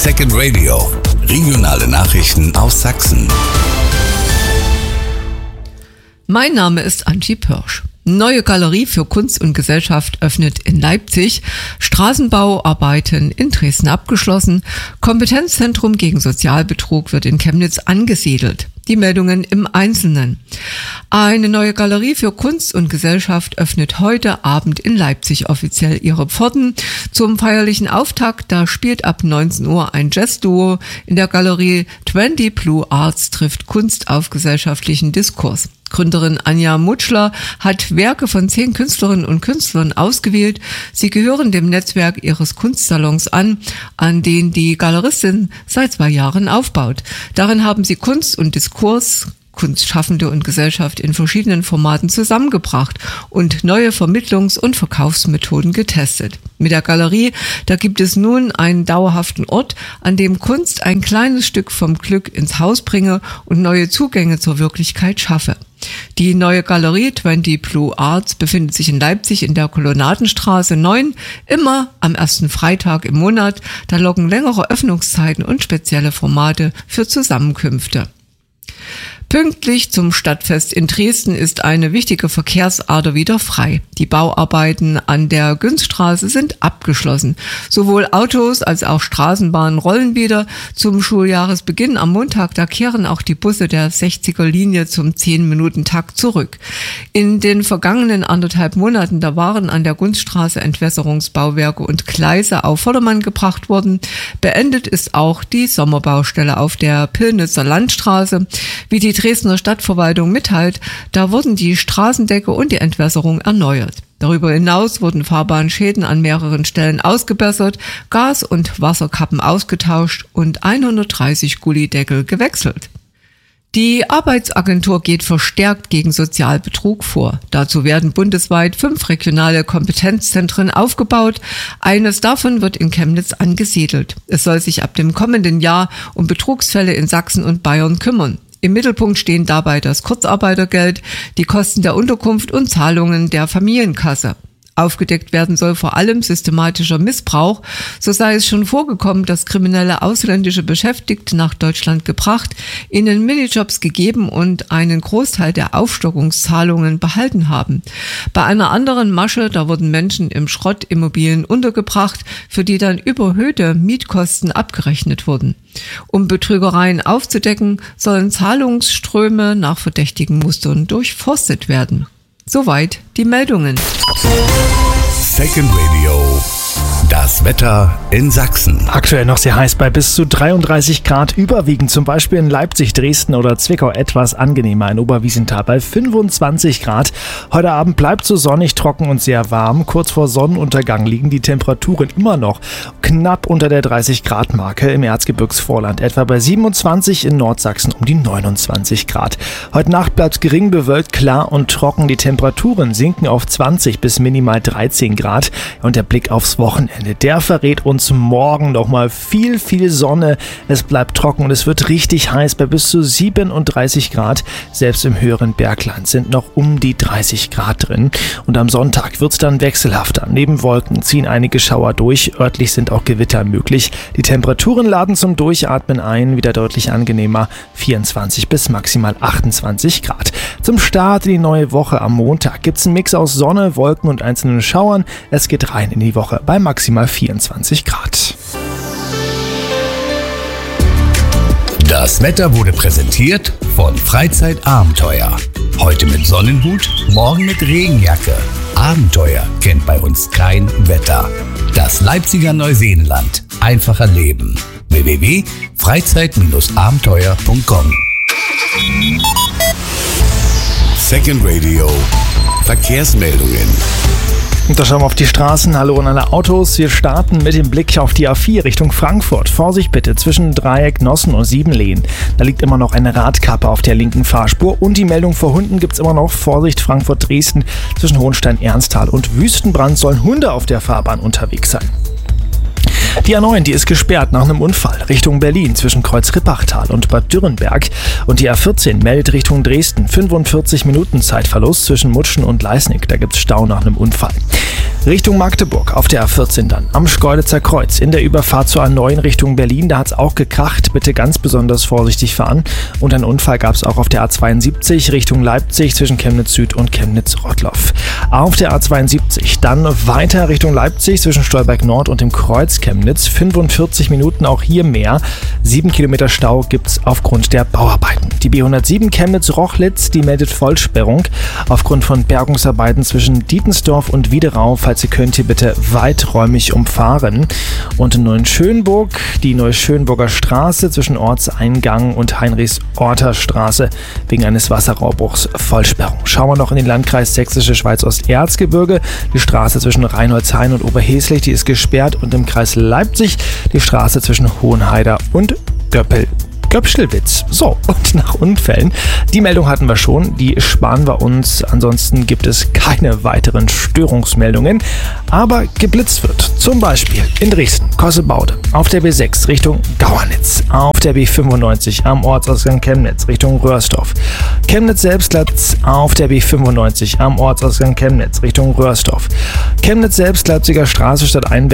Second Radio. Regionale Nachrichten aus Sachsen. Mein Name ist Antje Pörsch. Neue Galerie für Kunst und Gesellschaft öffnet in Leipzig, Straßenbauarbeiten in Dresden abgeschlossen, Kompetenzzentrum gegen Sozialbetrug wird in Chemnitz angesiedelt. Die Meldungen im Einzelnen. Eine neue Galerie für Kunst und Gesellschaft öffnet heute Abend in Leipzig offiziell ihre Pforten. Zum feierlichen Auftakt, da spielt ab 19 Uhr ein Jazzduo in der Galerie 20 Blue Arts trifft Kunst auf gesellschaftlichen Diskurs. Gründerin Anja Mutschler hat Werke von 10 Künstlerinnen und Künstlern ausgewählt. Sie gehören dem Netzwerk ihres Kunstsalons an den die Galeristin seit 2 Jahren aufbaut. Darin haben sie Kunst und Diskurs, Kunstschaffende und Gesellschaft in verschiedenen Formaten zusammengebracht und neue Vermittlungs- und Verkaufsmethoden getestet. Mit der Galerie, da gibt es nun einen dauerhaften Ort, an dem Kunst ein kleines Stück vom Glück ins Haus bringe und neue Zugänge zur Wirklichkeit schaffe. Die neue Galerie 20 Blue Arts befindet sich in Leipzig in der Kolonnadenstraße 9, immer am ersten Freitag im Monat. Da locken längere Öffnungszeiten und spezielle Formate für Zusammenkünfte. Pünktlich zum Stadtfest in Dresden ist eine wichtige Verkehrsader wieder frei. Die Bauarbeiten an der Günzstraße sind abgeschlossen. Sowohl Autos als auch Straßenbahnen rollen wieder. Zum Schuljahresbeginn am Montag, da kehren auch die Busse der 60er-Linie zum 10-Minuten-Takt zurück. In den vergangenen 1,5 Monaten, da waren an der Günzstraße Entwässerungsbauwerke und Gleise auf Vordermann gebracht worden. Beendet ist auch die Sommerbaustelle auf der Pillnitzer Landstraße. Wie die Dresdner Stadtverwaltung mitteilt, da wurden die Straßendecke und die Entwässerung erneuert. Darüber hinaus wurden Fahrbahnschäden an mehreren Stellen ausgebessert, Gas- und Wasserkappen ausgetauscht und 130 Gullydeckel gewechselt. Die Arbeitsagentur geht verstärkt gegen Sozialbetrug vor. Dazu werden bundesweit 5 regionale Kompetenzzentren aufgebaut. Eines davon wird in Chemnitz angesiedelt. Es soll sich ab dem kommenden Jahr um Betrugsfälle in Sachsen und Bayern kümmern. Im Mittelpunkt stehen dabei das Kurzarbeitergeld, die Kosten der Unterkunft und Zahlungen der Familienkasse. Aufgedeckt werden soll vor allem systematischer Missbrauch. So sei es schon vorgekommen, dass kriminelle ausländische Beschäftigte nach Deutschland gebracht, ihnen Minijobs gegeben und einen Großteil der Aufstockungszahlungen behalten haben. Bei einer anderen Masche, da wurden Menschen im Schrottimmobilien untergebracht, für die dann überhöhte Mietkosten abgerechnet wurden. Um Betrügereien aufzudecken, sollen Zahlungsströme nach verdächtigen Mustern durchforstet werden. Soweit die Meldungen. Second Radio. Das Wetter in Sachsen. Aktuell noch sehr heiß bei bis zu 33 Grad, überwiegend zum Beispiel in Leipzig, Dresden oder Zwickau etwas angenehmer, in Oberwiesenthal bei 25 Grad. Heute Abend bleibt so sonnig, trocken und sehr warm. Kurz vor Sonnenuntergang liegen die Temperaturen immer noch knapp unter der 30 Grad Marke, im Erzgebirgsvorland etwa bei 27, in Nordsachsen um die 29 Grad. Heute Nacht bleibt gering bewölkt, klar und trocken. Die Temperaturen sinken auf 20 bis minimal 13 Grad und der Blick aufs Wochenende, der verrät uns morgen nochmal viel Sonne. Es bleibt trocken und es wird richtig heiß bei bis zu 37 Grad. Selbst im höheren Bergland sind noch um die 30 Grad drin. Und am Sonntag wird es dann wechselhafter. Neben Wolken ziehen einige Schauer durch. Örtlich sind auch Gewitter möglich. Die Temperaturen laden zum Durchatmen ein. Wieder deutlich angenehmer. 24 bis maximal 28 Grad. Zum Start in die neue Woche am Montag gibt es einen Mix aus Sonne, Wolken und einzelnen Schauern. Es geht rein in die Woche bei maximal 24 Grad. Das Wetter wurde präsentiert von Freizeitabenteuer. Heute mit Sonnenhut, morgen mit Regenjacke. Abenteuer kennt bei uns kein Wetter. Das Leipziger Neuseenland. Einfacher Leben. www.freizeit-abenteuer.com. Second Radio. Verkehrsmeldungen. Und da schauen wir auf die Straßen. Hallo an alle Autos. Wir starten mit dem Blick auf die A4 Richtung Frankfurt. Vorsicht bitte zwischen Dreieck Nossen und Siebenlehen. Da liegt immer noch eine Radkappe auf der linken Fahrspur. Und die Meldung vor Hunden gibt es immer noch. Vorsicht Frankfurt-Dresden zwischen Hohenstein-Ernsthal und Wüstenbrand sollen Hunde auf der Fahrbahn unterwegs sein. Die A9, die ist gesperrt nach einem Unfall Richtung Berlin zwischen Kreuz-Rippachtal und Bad Dürrenberg. Und die A14 meldet Richtung Dresden 45 Minuten Zeitverlust zwischen Mutschen und Leisnig. Da gibt es Stau nach einem Unfall. Richtung Magdeburg auf der A14 dann am Schkeuditzer Kreuz in der Überfahrt zur A9 Richtung Berlin. Da hat es auch gekracht. Bitte ganz besonders vorsichtig fahren. Und einen Unfall gab es auch auf der A72 Richtung Leipzig zwischen Chemnitz Süd und Chemnitz Rottloff. Auf der A72 dann weiter Richtung Leipzig zwischen Stolberg Nord und dem Kreuz Chemnitz. 45 Minuten, auch hier mehr. 7 Kilometer Stau gibt es aufgrund der Bauarbeiten. Die B107 Chemnitz-Rochlitz, die meldet Vollsperrung aufgrund von Bergungsarbeiten zwischen Dietensdorf und Wiederau. Falls ihr könnt, hier bitte weiträumig umfahren. Und in Neuschönburg, die Neuschönburger Straße zwischen Ortseingang und Heinrichs-Orter Straße wegen eines Wasserrohrbruchs Vollsperrung. Schauen wir noch in den Landkreis Sächsische Schweiz-Osterzgebirge. Die Straße zwischen Reinholdshain und Oberheslich, die ist gesperrt. Und im Kreis Leipzig die Straße zwischen Hohenheider und Göpschelwitz. So, und nach Unfällen, die Meldung hatten wir schon, die sparen wir uns. Ansonsten gibt es keine weiteren Störungsmeldungen. Aber geblitzt wird, zum Beispiel in Dresden, Kossebaude, auf der B6 Richtung Gauernitz, auf der B95 am Ortsausgang Chemnitz Richtung Röhrsdorf, Chemnitz-Selbstlatz auf der B95 am Ortsausgang Chemnitz Richtung Röhrsdorf, Chemnitz-Selbst-Leipziger Straße statt Einberg